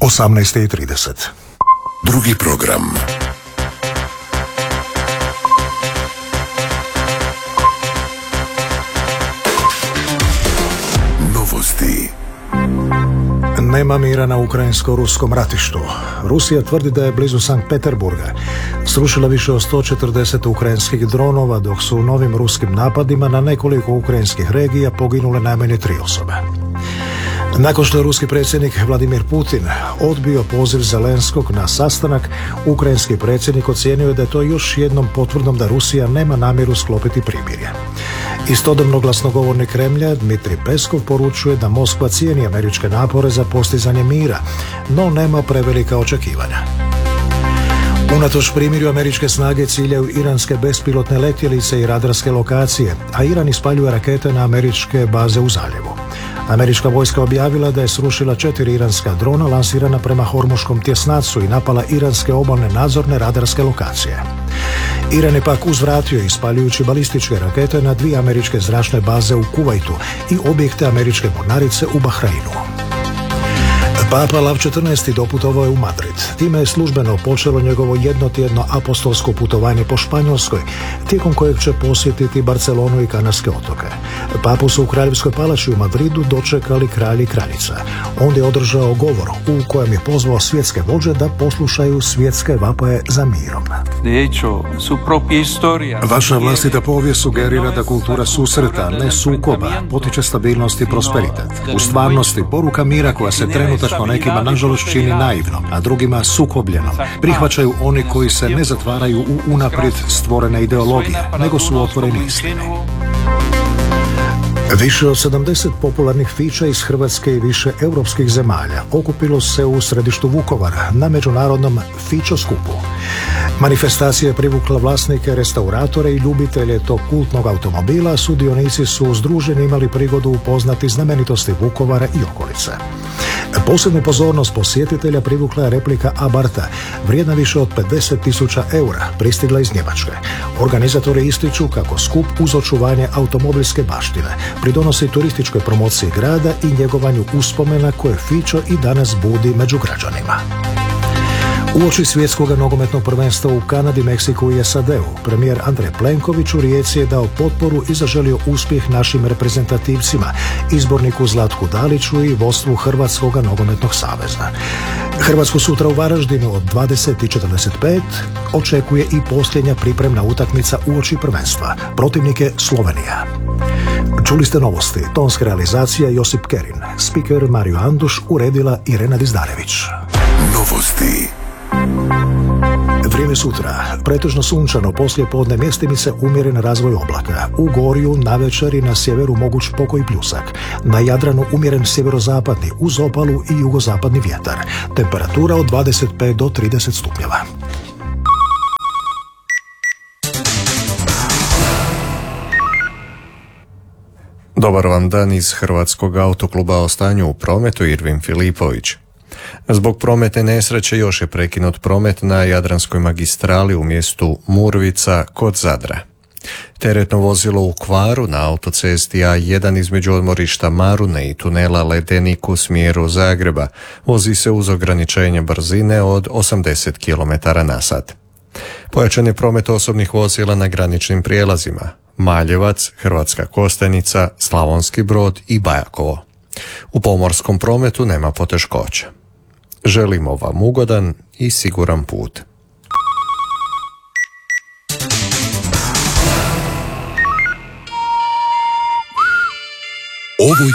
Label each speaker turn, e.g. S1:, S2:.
S1: 18:30.
S2: Drugi program. Novosti.
S1: Nema mira na ukrajinsko-ruskom ratištu. Rusija tvrdi da je blizu Sankt Peterburga srušila više od 140 ukrajinskih dronova, dok su u novim ruskim napadima na nekoliko ukrajinskih regija poginule najmanje 3 osobe. Nakon što je ruski predsjednik Vladimir Putin odbio poziv Zelenskog na sastanak, ukrajinski predsjednik ocijenio je da je to još jednom potvrdom da Rusija nema namjeru sklopiti primirje. Istodobno glasnogovornik Kremlja Dmitrij Peskov poručuje da Moskva cijeni američke napore za postizanje mira, no nema prevelika očekivanja. Unatoč primirju, američke snage ciljaju iranske bespilotne letjelice i radarske lokacije, a Iran ispaljuje rakete na američke baze u zaljevu. Američka vojska objavila da je srušila 4 iranska drona lansirana prema Hormuškom tjesnacu i napala iranske obalne nadzorne radarske lokacije. Iran je pak uzvratio ispaljujući balističke rakete na 2 američke zračne baze u Kuvajtu i objekte američke mornarice u Bahreinu. Papa Lav XIV. Doputovao je u Madrid. Time je službeno počelo njegovo jednotjedno apostolsko putovanje po Španjolskoj, tijekom kojeg će posjetiti Barcelonu i Kanarske otoke. Papu su u Kraljevskoj palači u Madridu dočekali kralj i kraljica. Onda je održao govor u kojem je pozvao svjetske vođe da poslušaju svjetske vapaje za mirom.
S3: Vaša vlastita povijest sugerira da kultura susreta, ne sukoba, potiče stabilnost i prosperitet. U stvarnosti, poruka mira koja se trenutačno nekima nažalost čini naivnom, a drugima sukobljenom, prihvaćaju oni koji se ne zatvaraju u unaprijed stvorene ideologije, nego su otvoreni istini.
S1: Više od 70 popularnih fića iz Hrvatske i više europskih zemalja okupilo se u središtu Vukovara na međunarodnom fićo skupu. Manifestacija je privukla vlasnike, restauratore i ljubitelje tog kultnog automobila. Sudionici su združeni imali prigodu upoznati znamenitosti Vukovara i okolice. Posebnu pozornost posjetitelja privukla je replika Abarta, vrijedna više od 50.000 eura, pristigla iz Njemačke. Organizatori ističu kako skup uz očuvanje automobilske baštine pridonosi turističkoj promociji grada i njegovanju uspomena koje fićo i danas budi među građanima. Uoči svjetskog nogometnog prvenstva u Kanadi, Meksiku i SAD-u, premijer Andrej Plenković u Rijeci je dao potporu i zaželio uspjeh našim reprezentativcima, izborniku Zlatku Daliću i vodstvu Hrvatskog nogometnog saveza. Hrvatsku sutra u Varaždinu od 20:45 očekuje i posljednja pripremna utakmica uoči prvenstva. Protivnik je Slovenija. Čuli ste novosti, tonska realizacija Josip Kerin, speaker Mario Anduš, uredila Irena Dizdarević.
S2: Novosti.
S1: Vrijeme sutra, pretežno sunčano, poslije podne mjestimice umjeren razvoj oblaka. U Gorju navečer i na sjeveru moguć pokoj pljusak. Na Jadranu umjeren sjeverozapadni, uz obalu i jugozapadni vjetar. Temperatura od 25 do 30 stupnjeva.
S4: Dobar vam dan iz Hrvatskog autokluba. O stanju u prometu Irvin Filipović. Zbog prometne nesreće još je prekinut promet na Jadranskoj magistrali u mjestu Murvica kod Zadra. Teretno vozilo u kvaru na autocesti A1 između odmorišta Marune i tunela Ledenik u smjeru Zagreba vozi se uz ograničenje brzine od 80 km/h. Pojačan je promet osobnih vozila na graničnim prijelazima Maljevac, Hrvatska Kostajnica, Slavonski Brod i Bajakovo. U pomorskom prometu nema poteškoća. Želimo vam ugodan i siguran put.